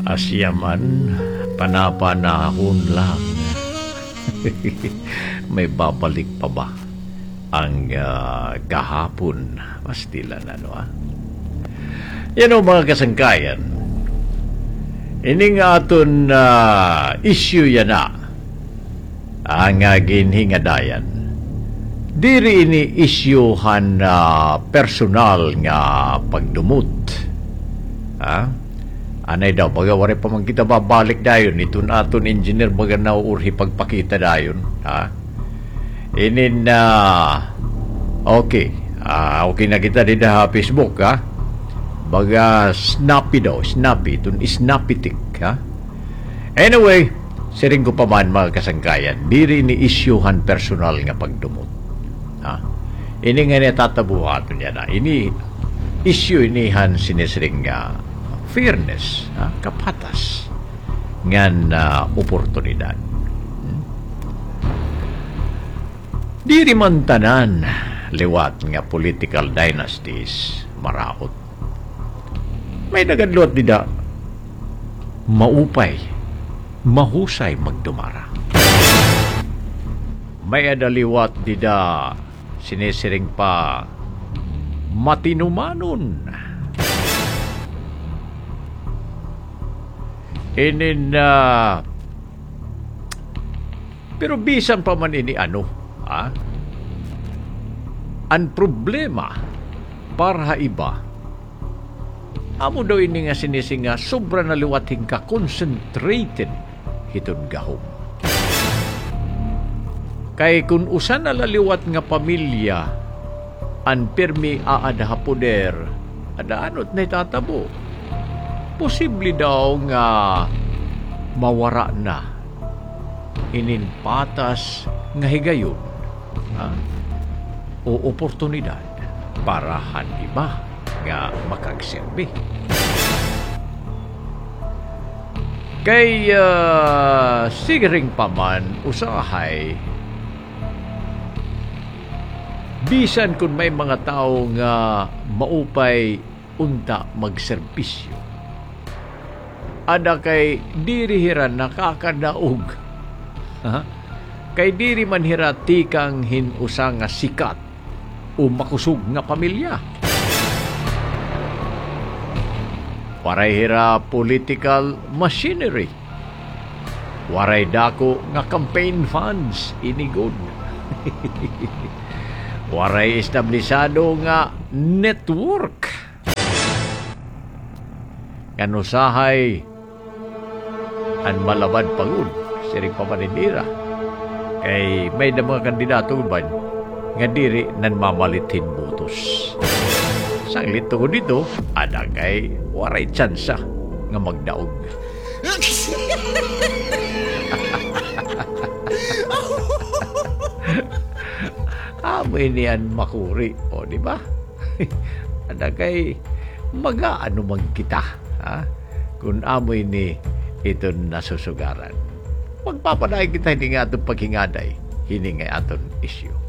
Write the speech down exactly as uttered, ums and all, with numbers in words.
Asyaman, panapanahon lang. May babalik pa ba ang uh, gahapon? Pastilan ano ah. Yan o mga kasangkayan. Ining aton uh, issue yan na. Ang uh, ginhingadayan. Diri ini isyuhan na uh, personal nga pagdumot. Ha? Anay daw, baga wari pa man kita babalik dayon. Itun aton engineer baga nauurhi pagpakita dayon. Ha? Inin na uh, okay. Uh, okay na kita din na Facebook ha. Baga snappy daw, snappy. Itun snappy-tik ha. Anyway, siring ko pa man mga kasangkayan. Diri ini isyuhan personal nga pagdumot. Ha? Ini nga natatabuhaton niya na. Ini issue inihan sinisring nga fairness, ha? Kapatas ngan uh, oportunidad. Hmm? Diri man tanan liwat nga political dynasties maraot. May nagadlot dida maupay, mahusay magdumara. May adaliwat dida sinisiring pa matinumanon. Inin uh, pero bisan pa man ini ano ha? Ang problema para iba amo daw ini nga sinisinga sobra na liwating ka concentrated hiton gahom. Kay kung usan na laliwat nga pamilya an pirmi aada poder ada anot na itatabo posible daw nga mawara na inin patas nga higayon ha? O oportunidad para han iba nga makagserbi. Kay uh, sigaring paman usahay bisan kung may mga tao nga maupay unta magserbisyo. Ada kay diri hiran nakakadaog. Ha? Kay diri man hirati kang hinusa nga sikat o makusog nga pamilya. Waray hira political machinery. Waray dako nga campaign funds inigod. Waray establisado nga network. Kanusahay an malabad pagod siring pamanindira. Kay may na mga kandidato ba nga diri nan mamalitin botos. Sanglit ko dito, ada kay waray tsansa nga magdaog. Amoy niyan makuri, o di ba? Ada kay magaano man kita, ha? Kung amoy ni ito nasusugaran. Magpapanay kita hindi nga itong paghingaday, hindi nga itong issue.